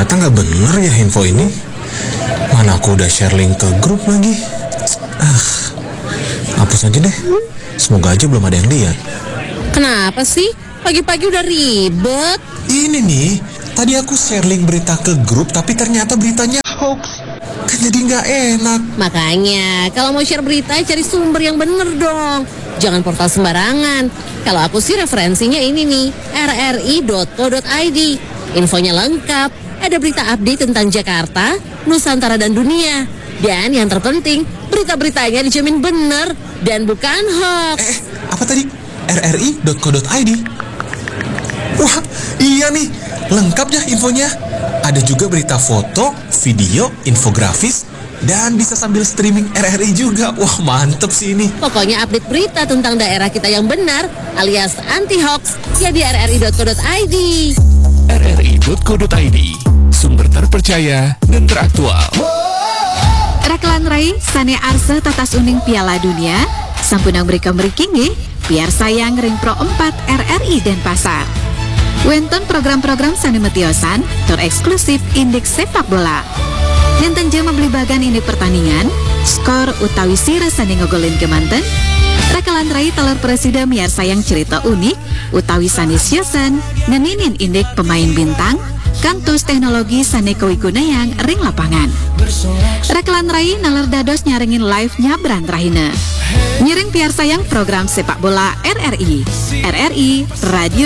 Ternyata nggak bener ya info ini. Mana aku udah share link ke grup lagi. Hapus aja deh. Semoga aja belum ada yang lihat. Kenapa sih? Pagi-pagi udah ribet. Ini nih, tadi aku share link berita ke grup, tapi ternyata beritanya hoax. Kan jadi nggak enak. Makanya, kalau mau share berita, cari sumber yang bener dong. Jangan portal sembarangan. Kalau aku sih referensinya ini nih, rri.co.id. Infonya lengkap, ada berita update tentang Jakarta, Nusantara dan dunia. Dan yang terpenting, berita-beritanya dijamin bener dan bukan hoax. Apa tadi? rri.co.id. Wah, iya nih, lengkap ya infonya. Ada juga berita foto, video, infografis, dan bisa sambil streaming RRI juga. Wah, mantep sih ini. Pokoknya update berita tentang daerah kita yang benar, alias anti-hoax, ya di rri.co.id. rri.co.id, sumber terpercaya dan teraktual. Rakelan Rai, sane arse tatas uning Piala Dunia, sampunang mereka merikingi, biar sayang Ring Pro 4 RRI Denpasar. Wonten program-program sane metiosan, eksklusif indeks sepak bola. Nenten jama beli bagan ini pertandingan, skor utawi sire sane ngogolin kemanten, Rakelan Rai telur presiden biar sayang cerita unik, utawi sane siasan, ngeninin indeks pemain bintang, kantus teknologi sane kewiguna yang ring lapangan. Rakelan Rai nalar dados nyaringin live nyabran rahina. Nyiring biar sayang program sepak bola RRI. RRI Radio